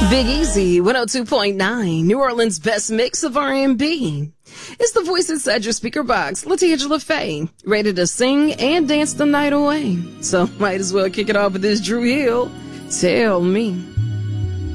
Big Easy, 102.9, New Orleans' best mix of R&B. It's the voice inside your speaker box, LaTangela Faye, ready to sing and dance the night away. So might as well kick it off with this Drew Hill. Tell me.